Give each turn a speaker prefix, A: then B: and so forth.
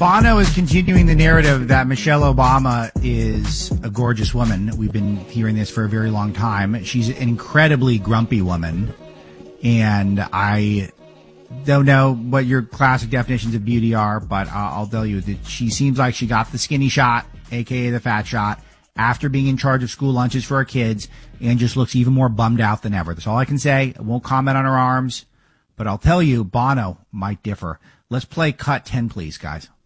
A: Bono is continuing the narrative that Michelle Obama is a gorgeous woman. We've been hearing this for a very long time. She's an incredibly grumpy woman, and I don't know what your classic definitions of beauty are, but I'll tell you that she seems like she got the skinny shot, aka the fat shot, after being in charge of school lunches for her kids, and just looks even more bummed out than ever. That's all I can say. I won't comment on her arms, but I'll tell you, Bono might differ. Let's play cut 10, please, guys.